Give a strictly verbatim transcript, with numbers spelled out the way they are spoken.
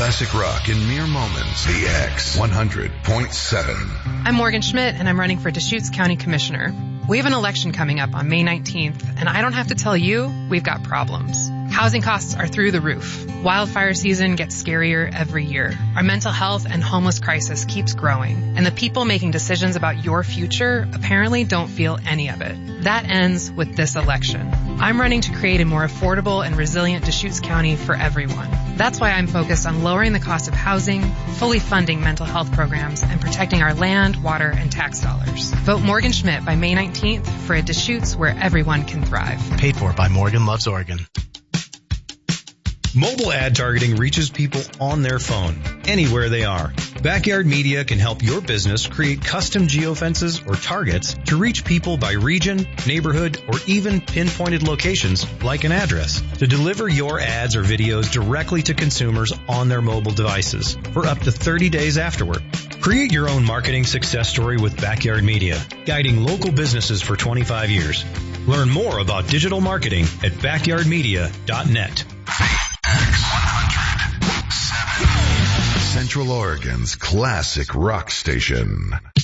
classic rock in mere moments. The X one hundred point seven. I'm Morgan Schmidt, and I'm running for Deschutes County Commissioner. We have an election coming up on May nineteenth, and I don't have to tell you, we've got problems. Housing costs are through the roof. Wildfire season gets scarier every year. Our mental health and homeless crisis keeps growing, and the people making decisions about your future apparently don't feel any of it. That ends with this election. I'm running to create a more affordable and resilient Deschutes County for everyone. That's why I'm focused on lowering the cost of housing, fully funding mental health programs, and protecting our land, water, and tax dollars. Vote Morgan Schmidt by May nineteenth for a Deschutes where everyone can thrive. Paid for by Morgan Loves Oregon. Mobile ad targeting reaches people on their phone, anywhere they are. Backyard Media can help your business create custom geofences or targets to reach people by region, neighborhood, or even pinpointed locations like an address to deliver your ads or videos directly to consumers on their mobile devices for up to thirty days afterward. Create your own marketing success story with Backyard Media, guiding local businesses for twenty-five years. Learn more about digital marketing at backyard media dot net. X one hundred point seven. Central Oregon's classic rock station.